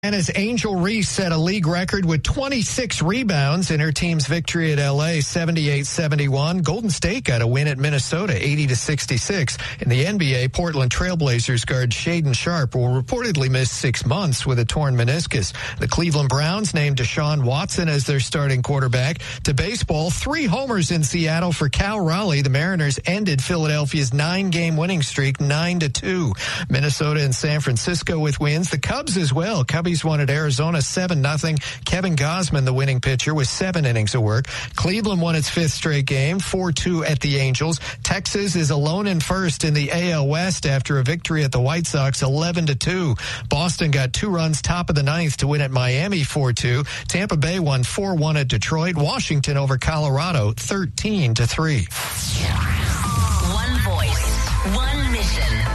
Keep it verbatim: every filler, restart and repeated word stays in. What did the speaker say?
And as Angel Reese set a league record with twenty-six rebounds in her team's victory at L A seventy-eight seventy-one. Golden State got a win at Minnesota eighty to sixty-six. In the N B A, Portland Trailblazers guard Shaedon Sharpe will reportedly miss six months with a torn meniscus. The Cleveland Browns named Deshaun Watson as their starting quarterback. To baseball, three homers in Seattle for Cal Raleigh. The Mariners ended Philadelphia's nine-game winning streak nine to two. Minnesota and San Francisco with wins. The Cubs as well. Cubbies won at Arizona seven nothing. Kevin Gausman, the winning pitcher, with seven innings of work. Cleveland won its fifth straight game, four two at the Angels. Texas is alone in first in the A L West after a victory at the White Sox eleven to two. Boston got two runs top of the ninth to win at Miami four two. Tampa Bay won four one at Detroit. Washington over Colorado thirteen to three.